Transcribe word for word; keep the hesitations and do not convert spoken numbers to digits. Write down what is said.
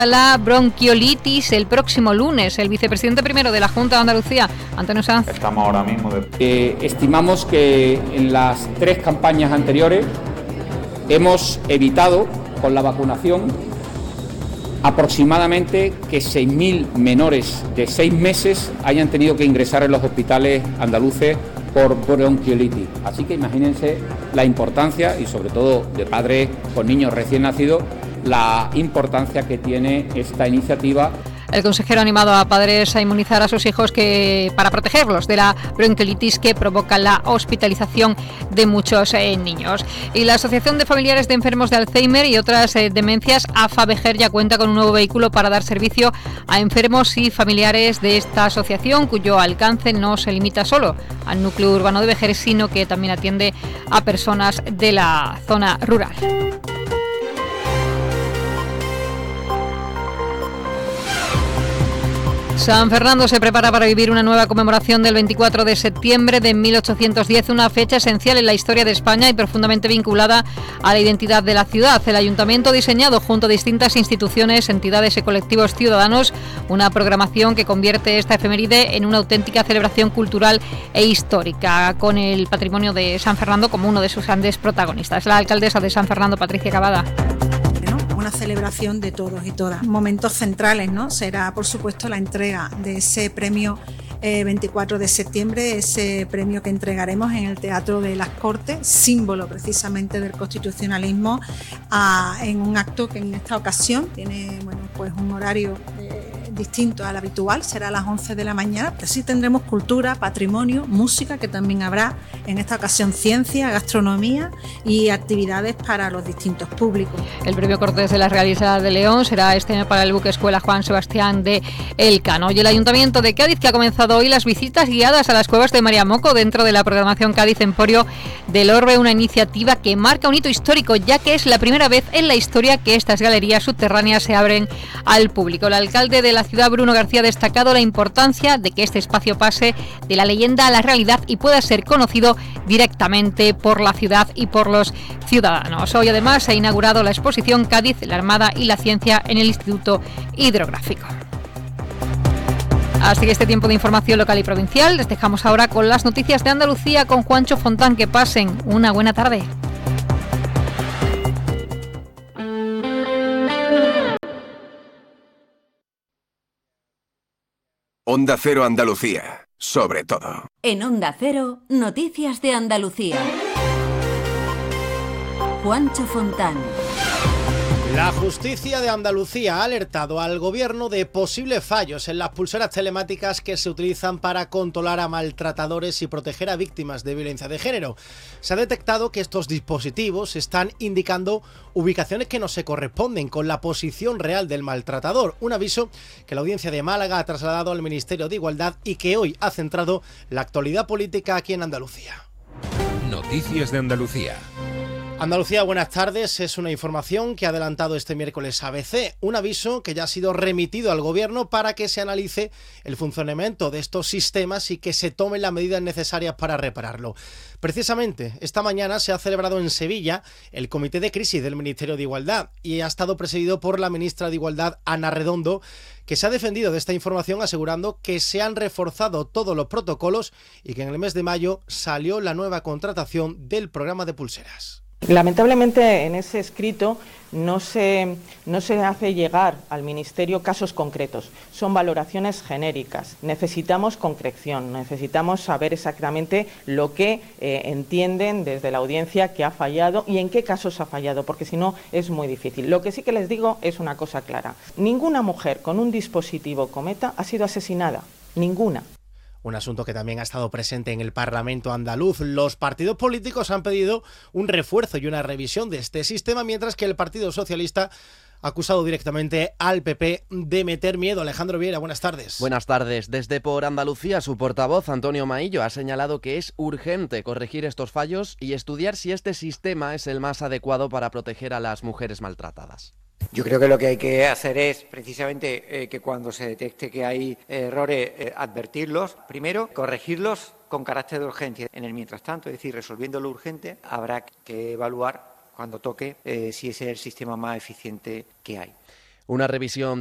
La bronquiolitis el próximo lunes. El vicepresidente primero de la Junta de Andalucía, Antonio Sanz. Estamos ahora mismo. De... Eh, estimamos que en las tres campañas anteriores hemos evitado con la vacunación aproximadamente que seis mil menores de seis meses hayan tenido que ingresar en los hospitales andaluces por bronquiolitis. Así que imagínense la importancia, y sobre todo de padres con niños recién nacidos, la importancia que tiene esta iniciativa. El consejero ha animado a padres a inmunizar a sus hijos que para protegerlos de la bronquiolitis que provoca la hospitalización de muchos eh, niños. Y la Asociación de Familiares de Enfermos de Alzheimer y otras eh, demencias, AFA-Vejer, ya cuenta con un nuevo vehículo para dar servicio a enfermos y familiares de esta asociación, cuyo alcance no se limita solo al núcleo urbano de Vejer, sino que también atiende a personas de la zona rural. San Fernando se prepara para vivir una nueva conmemoración del veinticuatro de septiembre de mil ochocientos diez, una fecha esencial en la historia de España y profundamente vinculada a la identidad de la ciudad. El Ayuntamiento ha diseñado, junto a distintas instituciones, entidades y colectivos ciudadanos, una programación que convierte esta efeméride en una auténtica celebración cultural e histórica, con el patrimonio de San Fernando como uno de sus grandes protagonistas. La alcaldesa de San Fernando, Patricia Cavada. Una celebración de todos y todas. Momentos centrales, ¿no? Será, por supuesto, la entrega de ese premio eh, veinticuatro de septiembre, ese premio que entregaremos en el Teatro de las Cortes, símbolo precisamente del constitucionalismo, a, en un acto que en esta ocasión tiene, bueno, pues un horario eh, distinto al habitual, será a las once de la mañana, pero sí tendremos cultura, patrimonio, música, que también habrá en esta ocasión ciencia, gastronomía y actividades para los distintos públicos. El premio Cortes de la Realidad de León será este año para el buque escuela Juan Sebastián de Elcano. Y el Ayuntamiento de Cádiz, que ha comenzado hoy las visitas guiadas a las cuevas de Mariamoco dentro de la programación Cádiz Emporio del Orbe, una iniciativa que marca un hito histórico, ya que es la primera vez en la historia que estas galerías subterráneas se abren al público. El alcalde de la ciudad, Bruno García, ha destacado la importancia de que este espacio pase de la leyenda a la realidad y pueda ser conocido directamente por la ciudad y por los ciudadanos. Hoy además se ha inaugurado la exposición Cádiz, la Armada y la Ciencia en el Instituto Hidrográfico. Así que este tiempo de información local y provincial, les dejamos ahora con las noticias de Andalucía con Juancho Fontán. Que pasen una buena tarde. Onda Cero Andalucía, sobre todo. En Onda Cero, noticias de Andalucía. Juancho Fontán. La justicia de Andalucía ha alertado al gobierno de posibles fallos en las pulseras telemáticas que se utilizan para controlar a maltratadores y proteger a víctimas de violencia de género. Se ha detectado que estos dispositivos están indicando ubicaciones que no se corresponden con la posición real del maltratador. Un aviso que la Audiencia de Málaga ha trasladado al Ministerio de Igualdad y que hoy ha centrado la actualidad política aquí en Andalucía. Noticias de Andalucía. Andalucía, buenas tardes. Es una información que ha adelantado este miércoles A B C, un aviso que ya ha sido remitido al Gobierno para que se analice el funcionamiento de estos sistemas y que se tomen las medidas necesarias para repararlo. Precisamente, esta mañana se ha celebrado en Sevilla el Comité de Crisis del Ministerio de Igualdad y ha estado presidido por la ministra de Igualdad, Ana Redondo, que se ha defendido de esta información asegurando que se han reforzado todos los protocolos y que en el mes de mayo salió la nueva contratación del programa de pulseras. Lamentablemente en ese escrito no se, no se hace llegar al Ministerio casos concretos, son valoraciones genéricas. Necesitamos concreción, necesitamos saber exactamente lo que eh, entienden desde la audiencia que ha fallado y en qué casos ha fallado, porque si no es muy difícil. Lo que sí que les digo es una cosa clara, ninguna mujer con un dispositivo Cometa ha sido asesinada, ninguna. Un asunto que también ha estado presente en el Parlamento andaluz. Los partidos políticos han pedido un refuerzo y una revisión de este sistema, mientras que el Partido Socialista ha acusado directamente al P P de meter miedo. Alejandro Viera, buenas tardes. Buenas tardes. Desde Por Andalucía, su portavoz, Antonio Maillo, ha señalado que es urgente corregir estos fallos y estudiar si este sistema es el más adecuado para proteger a las mujeres maltratadas. Yo creo que lo que hay que hacer es precisamente eh, que cuando se detecte que hay errores, eh, advertirlos, primero, corregirlos con carácter de urgencia. En el mientras tanto, es decir, resolviendo lo urgente, habrá que evaluar cuando toque eh, si ese es el sistema más eficiente que hay. Una revisión